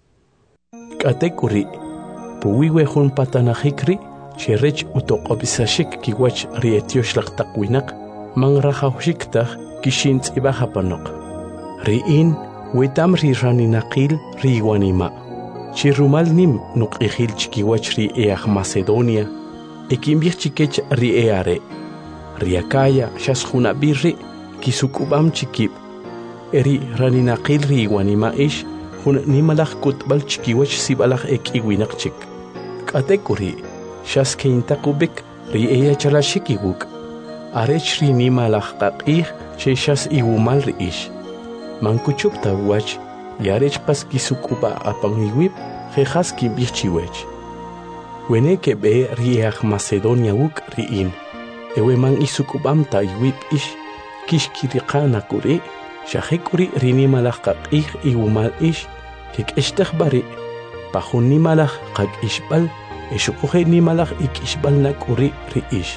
Katekuri puwiwe hun patanahikri cherech utoqobisashik kiwach rietiosh laqtaqwinak mangrahawshiktaj kishintz ibahapanok. Riin wetam ri raninaqil riwanima. Chirumal nim nuk ihil chikiwach ri each Macedonia, ekimbich chikech ri eare, riakaya shashuna birri, kisukubam chikib, eri raninaqil ri wanima ish, hun nimalach kutbal chikiwach sibalach ek iwinak chik. Katekuri, shaskeintakubik ri ea chalashikiwuk, arech ri nimalach qaqih che shas iwumal ri ish. Mankuchupta wach, yarech pas kisukuba apangiwip jejas kimbichiwech. Wene ke be riach Macedonia wuk riin. Ewe man isukubam ta iwip ish kishkiriqana kuri shahekuri rinimalach qaqih iwumal ish kik eshtehbari pahun nimalach qaq ishbal eshukuhe nimalach ik ishbal na kuri ri ish.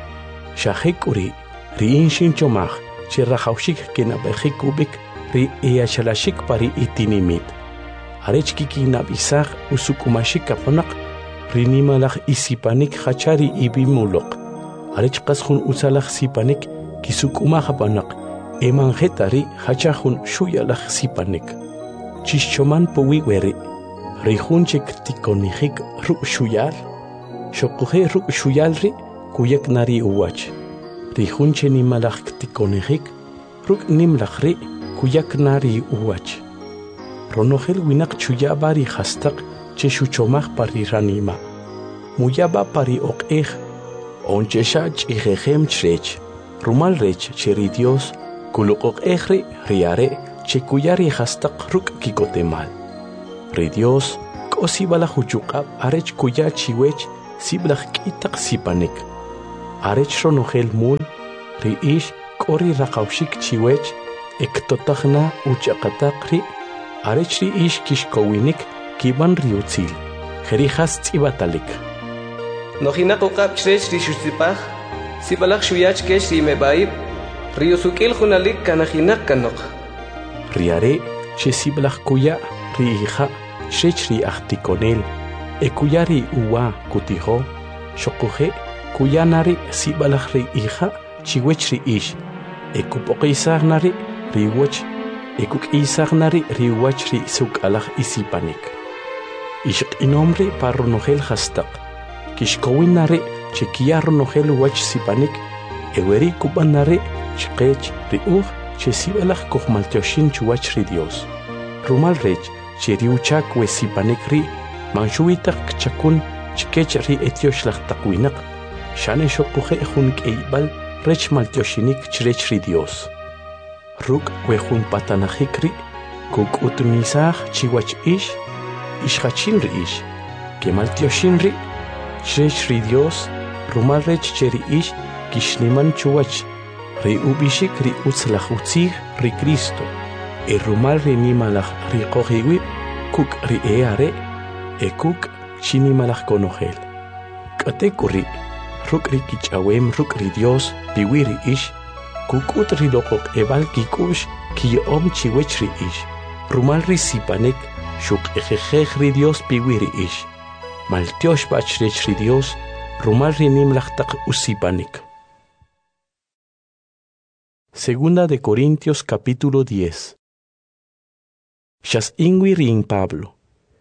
Shahekuri riin shinchomach chirrahaushik kenabejikubik ri eachalashik pari itinimit. Arech kikinabisaj usukumashik kaponak rinimalaj isipanik hachari ibimulok. Arech qasjun usalaj sipanik kisukumajapanak emanjetari hachajun shuyalaj sipanik. Chischoman puwiweri rijunchik tikonijik ruk shuyal shokuje ruk shuyalri kuyak nari uwach. Rijunche nimalaj tikonijik ruk nimlajri kuyak nari uwach. Ronohel winak chuyabari hastak che shuchomaj pari ranima. Muyaba pari okej onchesha chijejem chrech. Rumal rech cheri Dios kuluk okejri riare che kuyari hastak ruk kikotemal. Ri Dios kosibala huchukab arech kuya chiwech siblach kitaq sipanik. Arech ronogel mul, ri ish kori rakawshik chiwech, ektotakhna uchaqataqri, arech ri ish kishkowinik kiban riutzil, jerijas tzibatalik. Nojinak uqab chrech ri shutzipaj, sibalach shuyach kesh ri mebaib, riusukil junalik kanajinak kanok. Riare, che siblach kuya, ri hija, chrech ri achtikonel, ekuyari uwa kutiho, shokuhe, kuyanari sibalach ri hija, chiwech ri ish, ekupoqisagnari riwach, ekukisagnari riwach ri sukalach isipanik. Ishq inomri parronogel hastaq, kishkowinari chekia ronogel wach sipanik, eweri kubanari chqech ri uj che sibalach kohmaltioshin chuwach ri Dios. Rumal rech che riuchak we sipanik ri, manshuitak chakun chkech ri etioshlag takwinak, shane shokuhe junik eibal rech maltioshinik chrech ri Dios. Ruk we jun patanajikri, kuk utmisaj chiwach ish, ishachin ri ish, que maltioshin ri, chrech ri Dios, rumal rech cheri ish, kishniman chuwach, ri ubishik ri utzlach utzig ri Cristo, e rumal ri nimalach ri kohiwi, kuk ri eare, e kuk chinimalach konogel. Katekuri, ruk ri kichawem ruk ri Dios, biwiri ish, kukut ri lokok ebal kikush ki om chiwech ri ish, rumal ri sipanek, shuk ejejej ri Dios biwiri ish, maltiosh bachrech ri Dios, rumal ri nimlachtak usipanek. Segunda de Corintios capítulo diez. Shas ingwi rin Pablo,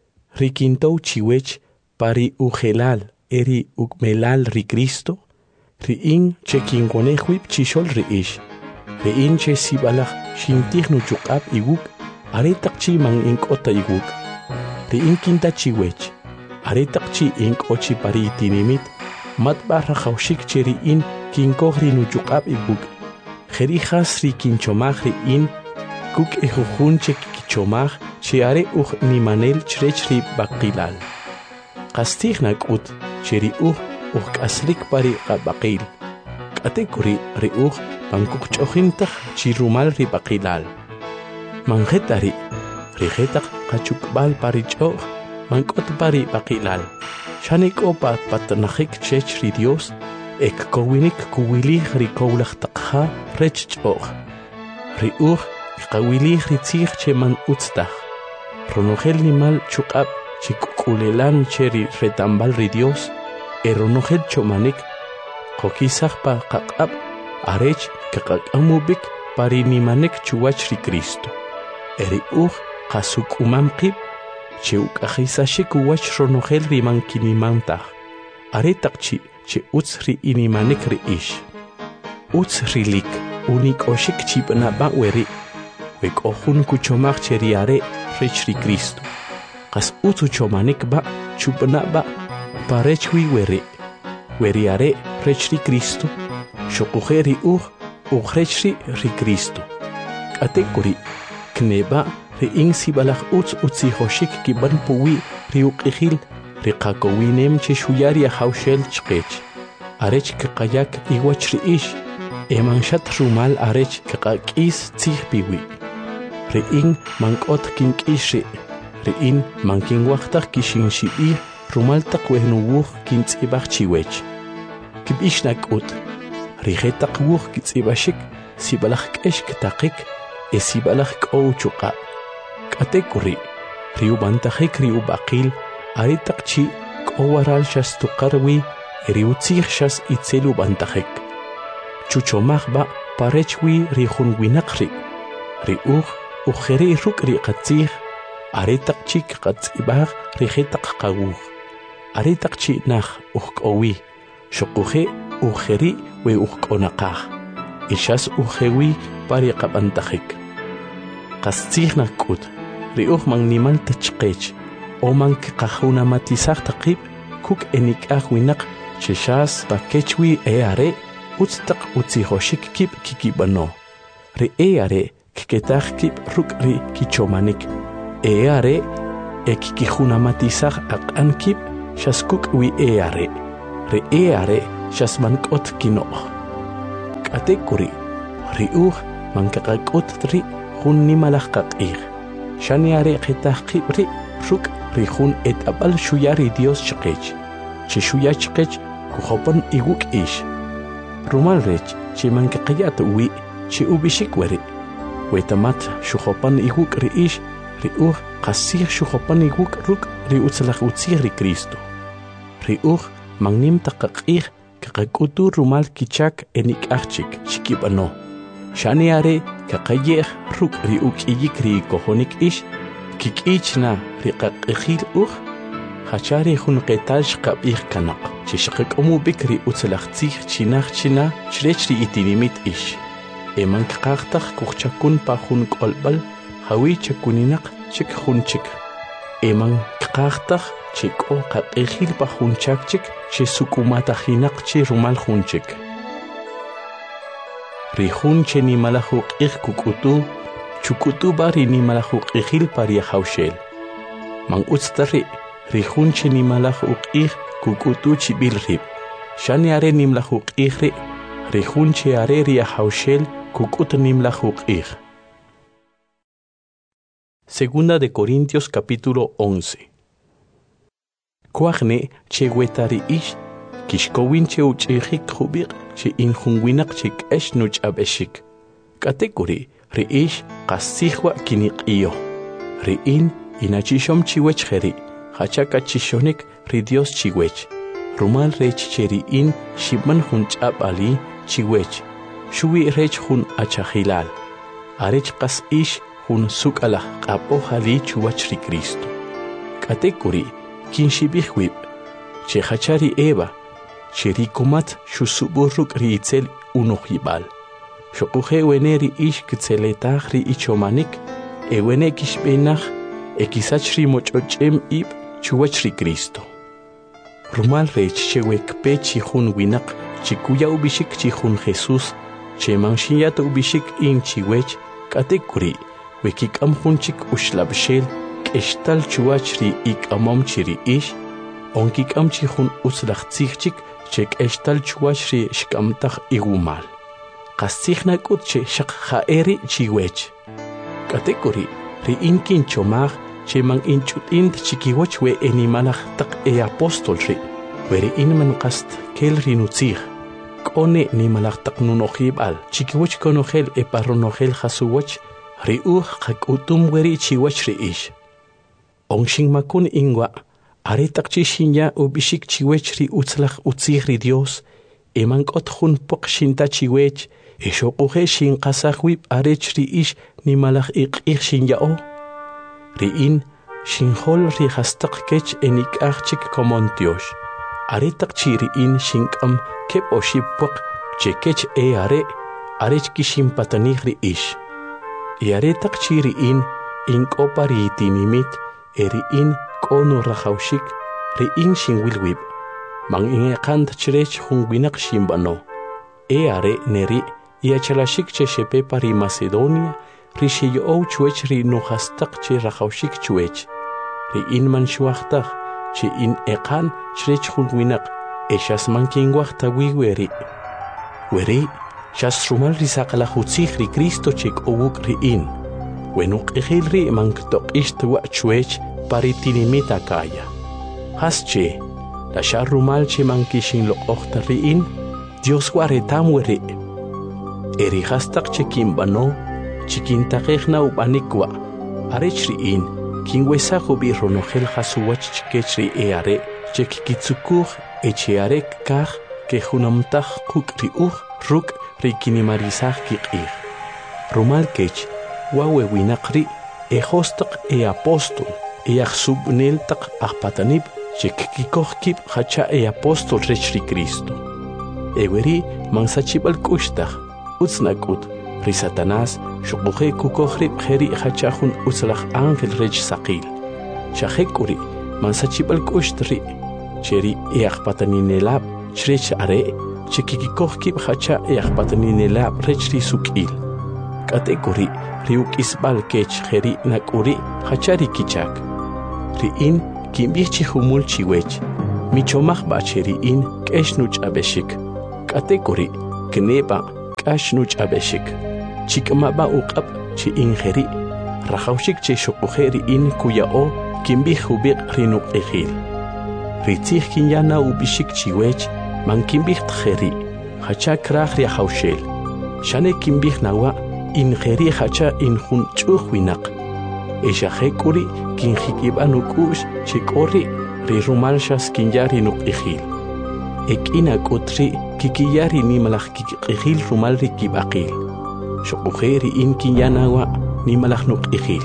rikintou chiwech pari ugelal eri ukmelal ri Cristo, ri in che kingonejwip chishol ri ish, ri in che sibalach shintignu chukab iguk, aretak chi man inkota iguk, ri in kinta chiwech, aretak chi inkochi pari itinimit, mat barra jaushik che ri in kinkogri nu chukab iguk, jerijas ri kinchomaj ri in, kuk ejujun che kichomaj, che are uj nimanel chrech ri bakilal. Kastignak ut, che ri uj uj kaslik pari qabaqil. Katekuri ri uj pankuk chojintach chi rumal ri bakilal. Manjetari, ri jetak kachukbal pari choj, mankot pari bakilal. Shanik opa patanajik chech ri Dios, ek kowinik kuwilig ri kowlach takha rech choj. Ri uj kawilig ri tzig che man utztach. Ronogel nimal chukab chi kukulelan che ri retambal ri Dios, eronogel chomanik, kokisach pa kakab, arech kakakambubik pari nimanek chuwach ri Cristo. Eri uj kasuk umamkib, che ukajisashik uwach ronogel ri mankinimantach, aretak chi che utz ri inimanek ri ish. Utz rilik, unik oshik chipnaba weri, wek ohun kuchomach che ri are rech ri Cristo. Kas utzu chomanik ba, chupna ba, parechwi weri, weri are rech ri Cristo, shokujeri uj, uj rech ri ri Cristo. Katekuri, kneba, ri in sibalach utz utzi hoshik kiban puwi, ri ukihil, ri kakowinem che shuyari a haushel chkech. Arech kakayak iwach ri ish, emanshat rumal arech kakakis tzih piwi. Ri in mankot kinkishri, ri in mankinwachtak kishinshibi, rumaltak wehnuwuch kintzibach chiwech. Kibishnak ut, ri jetak wuch kitzibashik, sibalach kesh ktakik, e sibalach kou chuqa. Katekuri, ri ubantajik ri ubaqil, aritak chi kowaral shas tukarwi, ri utzich shas itzel ubantajik. Chuchomach ba parechwi ri junwinakri, ri uch, ujeri ruk ri qatzich, aretak chik qatzibach ri jetak qawuch. Aretak chi nach ujkowi, shokuje ujeri we ujkonaqaj. Ishas ujewi pari qabantajik. Qatzich nakut, ri uj man nimal tachqech, o man kaqajuna matisach taqib, kuk enikaj winak, cheshas pakechwi e are, utztak utzihoshik kip kikibano. Ri e are, keketaj kip ruk ri kichomanik. E are, e kikijuna matisach aqan kip, shaskuk wi e are. ri e are shas mankot kinoq. Katekuri riuj mankaqakut tri hun nimalaj qaq'ij. Shani are qitaq qibri ruk ri hun et'abal shuyari Dios chqech. Chi shuya chqech kujopan iguk ish. Rumal rech chi mankaqiyat wi chi ubishik weri. Wetamat shujopan iguk ri ish riuj qasij shujopan iguk ruk ri utzlaj utzij ri Cristo. Riuj magnim taqaq'ij kaqakutu rumal kichak enik achik chikibano. Shani are kaqayej ruk ri uk'iyik ri kojonik ish kik'ichna ri qaq'ijil uj hachari jun qetal shqab'ij kanaq chishqak'omu bik ri utzlaj tzij chinaj china chrech ri itinimit ish. Eman kaqaqtaj kujchakun pa jun k'olb'al hawi chakuninaq chik jun chik. Eman kaqaqtaj chik'o qaq'ijil pa jun chak chik chi sukumatajinaq chi rumal jun chik. Ri jun che nimalaj uq'ij kuk'utu chukutu ba ri nimalaj uq'ijil pa ri hawxel. Man utz tarri ri jun che nimalaj uq'ij kuk'utu chib'il rib. Shani are nimlaj uq'ij ri ri jun che are ri hawxel kuk'ut nimlaj uq'ij. Segunda de Corintios capítulo once. Kuajne che wetari ish kishkowin che uch'ijik jubiq che injunwinaq che k'ex nuch'ab'exik. Katekuri ri ish qasijwa kiniq'iyo. Ri in inachishom chiwech jeri hachaka chishonik ri Dios chiwech. Rumal rech che ri in shibman jun ch'ab'ali chiwech. Shuwi rech jun achajilal. Arech qas ish jun suk'alaj q'ab'ojali chuwach ri Cristo. Katekuri kin shibij wib che hachari Eva che ri kumat shusuburruk ri itzel unojibal. Shokuje wene ri ish kitzeletaj ri ichomanik e wene kishbenaj e kisach ri moch'ochem ib chuwach ri Cristo. Rumal rech che wekpe chi jun winaq chi kuya ubishik chi jun Jesús che manshiyat ubishik in chiwech katekuri wekik'am jun chik ushlabshel k'extal chuwach ri ik'amom chi ri ish onkik'am chi jun utzlaj tzij chik che k'extal chuwach ri xk'amtaj igumal. Qastzij nak'ut che xaq ja'eri chiwech. Katekuri ri in kinchomaj che man inch'ut'int chikiwach we enimalaj taq e apóstol ri we ri in man qast kel ri nutzij. K'one nimalaj taq nunojib'al chikiwach konojel e parronojel jasuwach ri uj qak'utum weri chiwach ri ish. Onxin makun inwa are taq chi xinya ubishik chiwech ri utzlaj utzij ri Dios eman k'ot jun poq xinta chiwech e xoquje xinqasaj wib arech ri ish nimalaj iq'ij xinya'o. Ri in xinjol ri jastaq kech enik'aj chik komontiox. Are taq chi ri in xink'am keb oxib poq che kech e are arech kixinpatanij ri ish. Y are taq chi ri in ink'opa ri itinimit e ri in k'onu rajawxik ri in xinwilwib. Man inqant chrech jun winaq xinb'ano. E are neri iachalashik che xepepa ri Macedonia ri xiyo'ow chuwech ri nujastaq che rajawxik chuwech. Ri in man xuajtaj che in eqan chrech jun winaq e xas man kinwaj tawi weri. Weri xas rumal ri saqlaj utzij ri Cristo che k'owuk ri in. Wenuq'ijil ri man ktoq'ix twa' chuwech pa ri tinimit Acaya. Has che la xa rumal che man kixinloq'ojta ri in Dios waretam weri. Eri hastaq che kinb'ano chi kintaqejna ub'anikwa arech ri in kinwesaj ubi ronojel jasuwach chikech ri e are che kikitzukuj e che are kaj ke junamtaj quk' ri uj ruk' ri kinimarisaj kiq'ij. Rumal kech wawe winaq ri e jostaq e apóstol e ajsub'nel taq ajpatanib che kikikoj kib' hacha e apóstol rech ri Cristo. E weri mansachib'al k'uxtaj utz nak'ut ri Satanás xoquje kukoj rib' jeri hacha jun utzlaj ángel rech saqil. Xajek'uri mansachib'al k'uxt ri che ri e ajpataninelab chrech are che kikikoj kib' hacha e ajpataninelab rech ri suk'il. Katekuri ri uk'isb'al kech jeri nak'uri hacha ri kichak. Ri in kinb'ij chi jumul chiwech michomaj bacheriin kesh nuch abeshik katekuri kneba kash nuch abeshik chikmaba uqab chi ingeri rajawshik che shuqujeri in kuyao kimbij ubiq rinuk ejil ritzij kinyana ubishik chiwech man kimbij tjeri hacha kraj riajawshel shane kimbij nawa ingeri hacha injun chuj Eshajekuri kinjikib'anukush chik'ori rirumalshas kinyari nuq'ijil. Ek'ina k'utri kikiyari nimalaj kikq'ijil rumal rikib'aqil. Xuquje ri'in kinyanawa nimalaj nuq'ijil.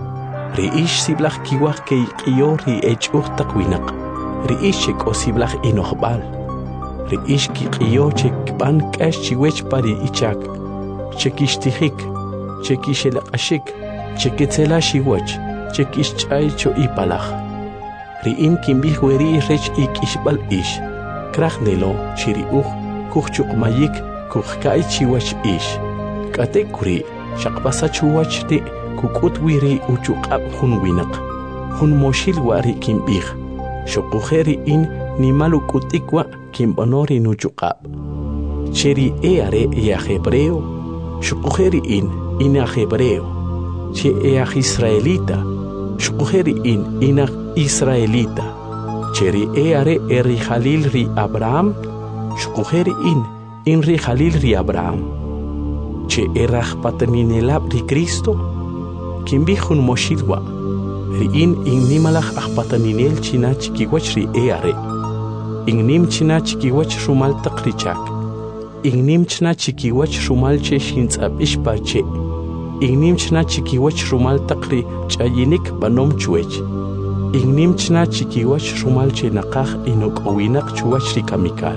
Ri'ix siblaj kiwaj keyq'iyo ri'ech'uj taq winaq. Ri'ix chek'osiblaj inojb'al. Ri'ix kiq'iyo chekb'an k'ax chiwech pari ichak. Chekixtijik, chekixelaq'axik. Chequetzela shiwach, chequish chay cho ipalaj. Ri'in kimbij weri rech ik ishbal ish. Kraj nelo chiriuj, kuj chukmayik, kuj kai chiwach ish. Kate kuri, shakpasa chuwach ri, kukut wiri uchuqab hun winak. Hun moshil wari kimbij. Shokuje ri'in nimalu kutikwa kimbonori nuchuqab. Cheri eare ea hebreo. Shokuje ri'in ina hebreo. Che each israelita, shukujeri in inach israelita. Cheri eare eri Jalil ri Abraham, shukujeri in in ri Jalil ri Abraham. Che erach paterninelab ri Cristo, kimbijun moshilwa, ri in in nimalach ach paterninel china chikiwach ri eare. In nim china chikiwach rumal takrichak. In nim china chikiwach rumal che shintzab ishparche. Ignim chna chikiwach rumal taqri chayinik banom chuech. Ignim chna chikiwach rumal chenaqaj inok owinaq chuwach rikamikal.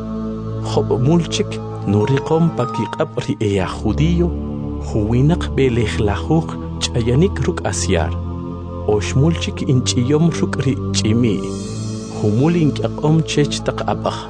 Job mulchik nuriqom pakiqab ri eya judío huwinaq belejlajuq chayanik ruk asyar. Oshmulchik inchiyom ruk ri chimi. Humul inkaqom chech taqabaj.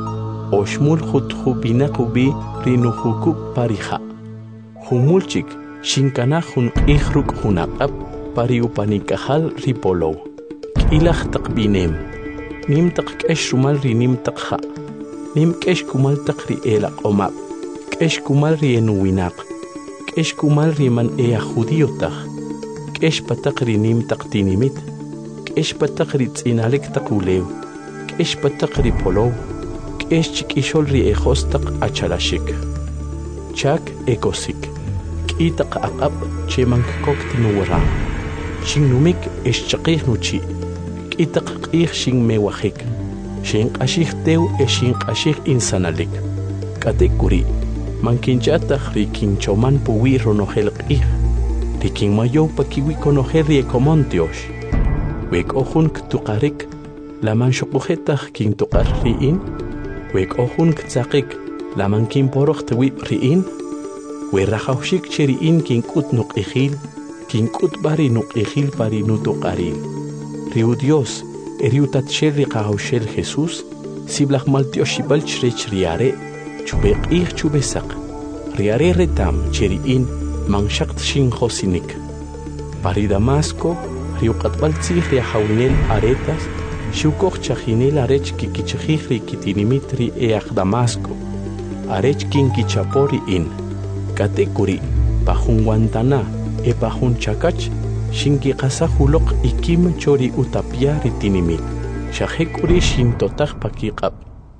Oshmul khutjubinaq ubi rinuhukub parija. Humulchik Shinkanajun ihruk hunaqab pariupanikajal ripolo. Kilaj taqbinem. Nim taqkesh rumal ri nim taqja. Nim kesh kumal taqri elaq omab. Kesh kumal ri enuwinaq. Kesh kumal ri man ea judío taj. Kesh pataqri nim taqtinimit. Kesh pataqri tzinalek taqulew. Kesh pataqri polow. Kesh chikishol ri ejos taq achalashik. Chak ekosik. Itaq aqab chemank kokt nuwara. Shin numik eschaqih nuchi. Itaq qih shin mewajik. Shin qashih tew e shin qashih insanalik. Katekuri. Mankinchataq rikinchoman puwi ronohel qih. Rikin mayo pakiwi konohel riekomontiosh. Wek ohun ktuqarik. Laman shuqujetaq kin tuqar riin. Wek ohun ktzaqik. Laman kin poroq tewib riin. Werrajawshik cheriin kinkut nuq'ijil, kinkut bari nuq'ijil pari nutuqaril. Riu Dios, eriutatshel riqajawshel Jesús, siblaj maltioshibal chrech riare, chubeq'ij chubesaq. Riare retam cheriin manshaqt shinjosinik. Pari Damasco, riuqatbal tzij riajawinel aretas, xiukoq chajinel arech kikichajij rikitinimit ri eaj Damasco, arech kinkichapori in. Katekuri, pajun Guantana, e pajun Chakach, shinki qasajulok ikim chori utapia ritinimit. Shajekuri shintotaj pakiqab.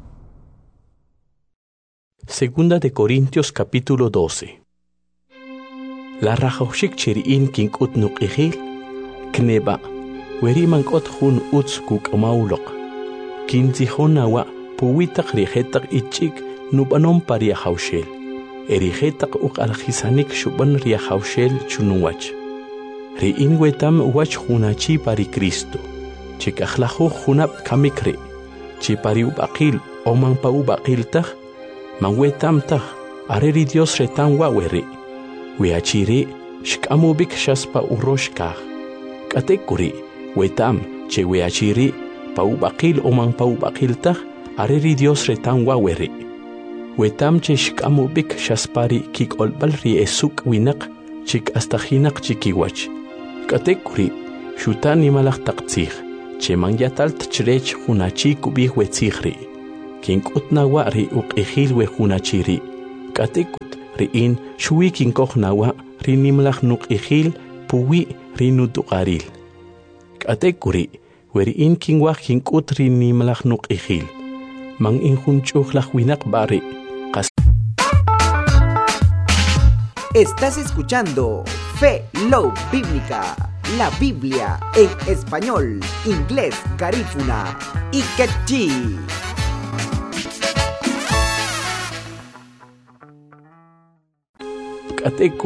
Segunda de Corintios capítulo doce. La rajawshik cheriin kinkut nuq'ijil, kneba, werimankot jun utz kuk'maulok. Kintzijun nawa, puwitaq rijetaq ichik nubanon pariajawshel. Erijetaq uq'aljisanik shuban riajawshel chunuwach. Ri'in wetam wach junachi pari Cristo. Chikajlajuj junab kamikri. Chi pari ubaqil o man pa ubaqil taj. Man wetam taj. Areri Dios retan waweri. Weachiri shkamubik shaspa uroshkaj. Katekuri wetam che weachiri pa ubaqil o man pa ubaqil taj. Areri Dios retan waweri. Wetam che shkamubik shaspari kik olbal ri esuk winak chik astajinak chikiwach. Katekuri shutan nimalaj taqtzij cheman yatal tchrech hunachi kubih wetzihri. Kinkut nawa ri uqihil we hunachiri. Katekut ri in shui kinkoh nawa ri nimlach nuqihil puwi ri nutuqaril. Katekuri weri in kinwah kinkut ri nimlach nuqihil. Man in hunchuhlach winak bari. Estás escuchando Fe Love Bíblica, la Biblia en español, inglés, garífuna y quechí. Kateku